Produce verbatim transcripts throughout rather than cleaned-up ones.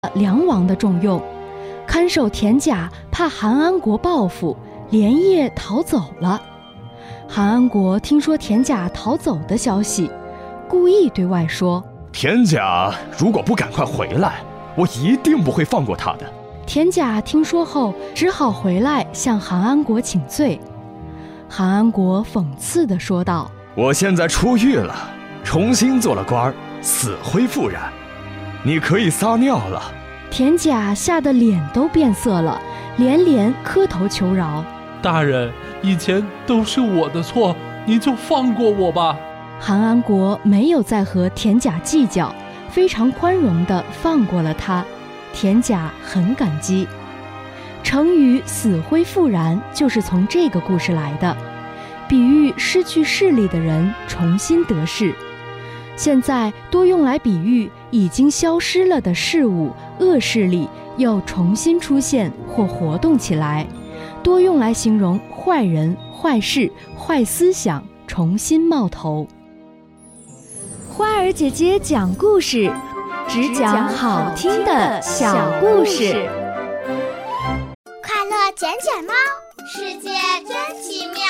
梁王的重用，看守田甲怕韩安国报复，连夜逃走了。韩安国听说田甲逃走的消息，故意对外说： 田甲如果不赶快回来，我一定不会放过他的。 田甲听说后，只好回来向韩安国请罪。韩安国讽刺地说道： 我现在出狱了，重新做了官，死灰复燃，你可以撒尿了。 田甲吓得脸都变色了，连连磕头求饶： 大人，以前都是我的错，您就放过我吧。 韩安国没有再和田甲计较，非常宽容地放过了他。田甲很感激。成语死灰复燃就是从这个故事来的，比喻失去视力的人重新得视。现在多用来比喻已经消失了的事物，恶势力又重新出现或活动起来，多用来形容坏人、坏事、坏思想重新冒头。花儿姐姐讲故事，只讲好听的小故事。 快乐捡捡猫，世界真奇妙。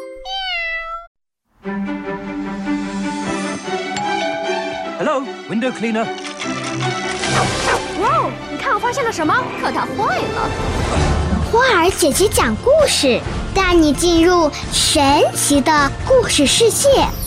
Hello, window cleaner. 哇，你看我发现了什么？可它坏了。 花儿姐姐讲故事，带你进入神奇的故事世界。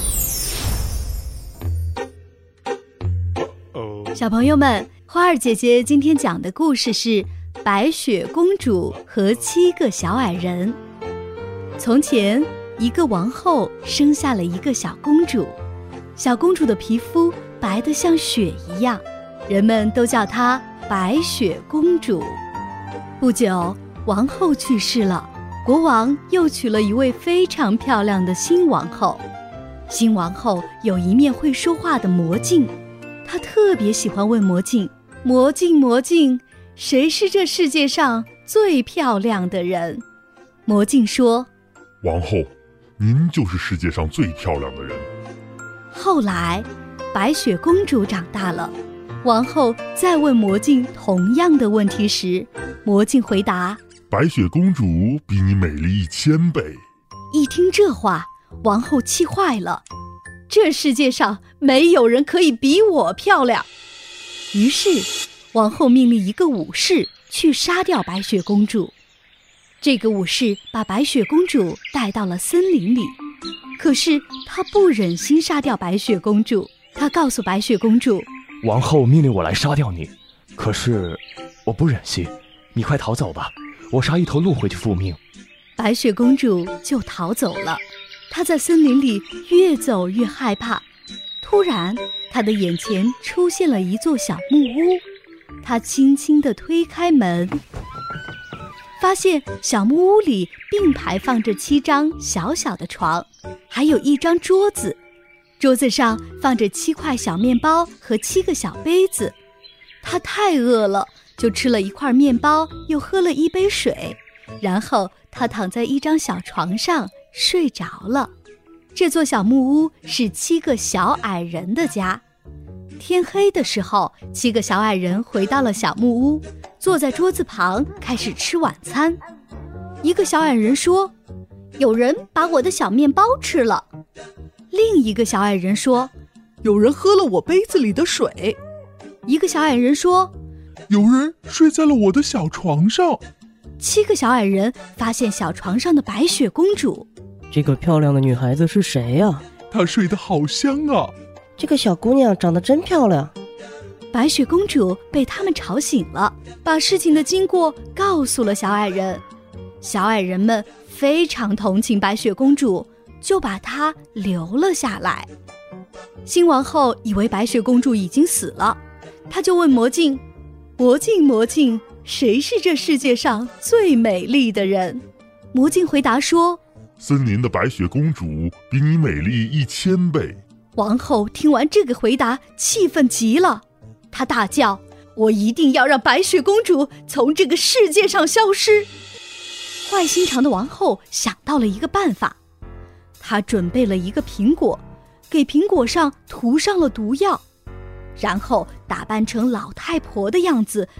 小朋友们，花儿姐姐今天讲的故事是白雪公主和七个小矮人。从前，一个王后生下了一个小公主，小公主的皮肤白得像雪一样，人们都叫她白雪公主。不久，王后去世了，国王又娶了一位非常漂亮的新王后。新王后有一面会说话的魔镜，她特别喜欢问魔镜：魔镜魔镜，谁是这世界上最漂亮的人？魔镜说： 王后，您就是世界上最漂亮的人。 后来白雪公主长大了，王后再问魔镜同样的问题时，魔镜回答： 白雪公主比你美丽一千倍。 一听这话，王后气坏了，这世界上没有人可以比我漂亮。于是王后命令一个武士去杀掉白雪公主。这个武士把白雪公主带到了森林里，可是他不忍心杀掉白雪公主。他告诉白雪公主： 王后命令我来杀掉你，可是我不忍心，你快逃走吧，我杀一头鹿回去复命。 白雪公主就逃走了。她在森林里越走越害怕，突然她的眼前出现了一座小木屋。她轻轻地推开门，发现小木屋里并排放着七张小小的床，还有一张桌子，桌子上放着七块小面包和七个小杯子。她太饿了，就吃了一块面包，又喝了一杯水，然后她躺在一张小床上睡着了。这座小木屋是七个小矮人的家。天黑的时候，七个小矮人回到了小木屋，坐在桌子旁开始吃晚餐。一个小矮人说：有人把我的小面包吃了。另一个小矮人说： 有人喝了我杯子里的水。 一个小矮人说： 有人睡在了我的小床上。 七个小矮人发现小床上的白雪公主。 这个漂亮的女孩子是谁呀？ 她睡得好香啊。 这个小姑娘长得真漂亮。 白雪公主被他们吵醒了，把事情的经过告诉了小矮人。小矮人们非常同情白雪公主，就把她留了下来。新王后以为白雪公主已经死了，她就问魔镜：魔镜魔镜，谁是这世界上最美丽的人？魔镜回答说： 森林的白雪公主比你美丽一千倍。 王后听完这个回答，气愤极了，她大叫：我一定要让白雪公主从这个世界上消失。坏心肠的王后想到了一个办法，她准备了一个苹果，给苹果上涂上了毒药，然后打扮成老太婆的样子